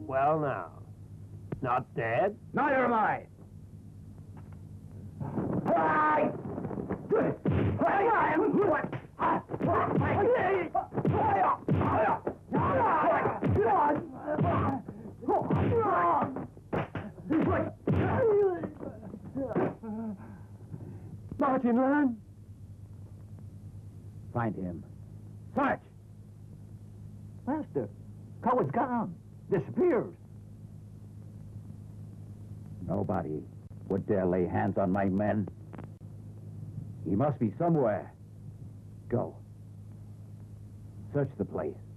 Well, now. Not dead? Neither am I. Martin Land? Find him. Search! Master, Coward's gone. Disappeared. Nobody would dare lay hands on my men. He must be somewhere. Go. Search the place.